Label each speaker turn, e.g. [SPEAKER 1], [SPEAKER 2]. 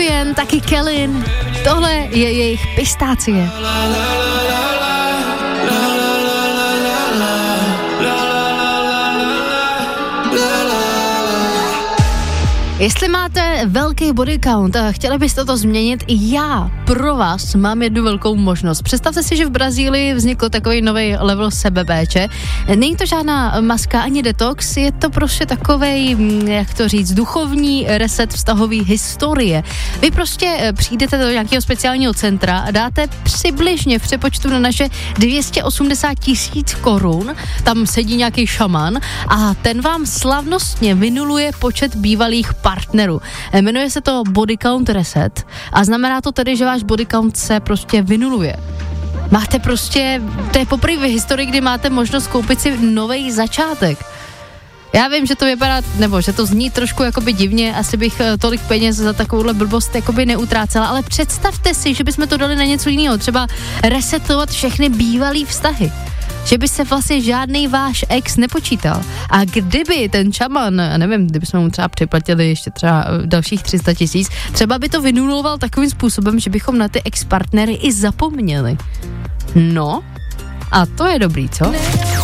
[SPEAKER 1] Adrian, taky Kellyn. Tohle je jejich Pistácie. Jestli máte velký body count a chtěli byste to změnit, i já pro vás mám jednu velkou možnost. Představte si, že v Brazílii vznikl takový nový level sebepéče. Není to žádná maska ani detox, je to prostě takovej, jak to říct, duchovní reset vztahový historie. Vy prostě přijdete do nějakého speciálního centra a dáte přibližně v přepočtu na naše 280 000 korun, tam sedí nějaký šaman a ten vám slavnostně vynuluje počet bývalých partnerů. Jmenuje se to Body Count Reset a znamená to tedy, že váš body count se prostě vynuluje. Máte prostě, to je poprvé v historii, kdy máte možnost koupit si nový začátek. Já vím, že to vypadá, nebo že to zní trošku jakoby divně, asi bych tolik peněz za takovouhle blbost jakoby neutrácela, ale představte si, že bychom to dali na něco jiného, třeba resetovat všechny bývalý vztahy. Že by se vlastně žádný váš ex nepočítal. A kdyby ten šaman, nevím, kdybychom mu třeba připlatili ještě třeba dalších 300 000, třeba by to vynuloval takovým způsobem, že bychom na ty ex-partnery i zapomněli. No, a to je dobrý, co?